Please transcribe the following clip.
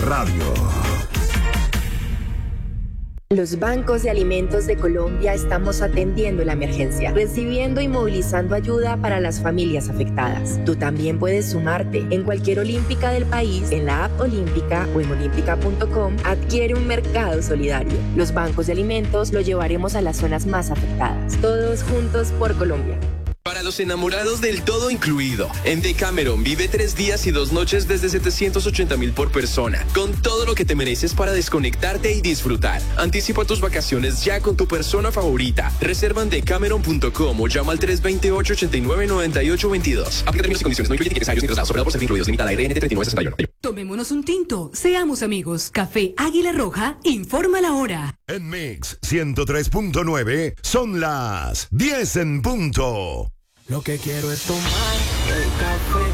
Radio. Los bancos de alimentos de Colombia estamos atendiendo la emergencia, recibiendo y movilizando ayuda para las familias afectadas. Tú también puedes sumarte. En cualquier olímpica del país, en la app Olímpica o en olímpica.com, adquiere un mercado solidario. Los bancos de alimentos lo llevaremos a las zonas más afectadas. Todos juntos por Colombia. Para los enamorados del todo incluido, en Decameron vive 3 días y 2 noches desde 780,000 por persona, con todo lo que te mereces para desconectarte y disfrutar. Anticipa tus vacaciones ya con tu persona favorita. Reserva en decameron.com o llama al 328-899822. Aplica términos y condiciones. No incluye tickets aéreos ni traslados. Operado por ser incluidos. Limitada RNT 3961. Tomémonos un tinto. Seamos amigos. Café Águila Roja informa la hora. En Mix 103.9 son las 10 en punto. Lo que quiero es tomar el café